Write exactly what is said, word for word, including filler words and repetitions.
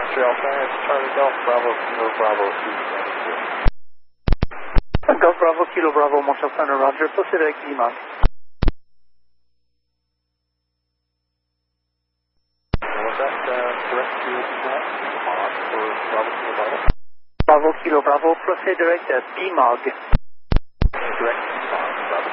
Trail Science, Charlie Golf, Bravo, Kilo, Bravo, two seventy-two. Golf Bravo, Kilo, Bravo, Marshall Center, Roger, proceed direct B M O G. Was that uh, direct to Bravo, for Bravo, Kilo, Bravo? Bravo, Kilo, Bravo, proceed direct at B M O G. Direct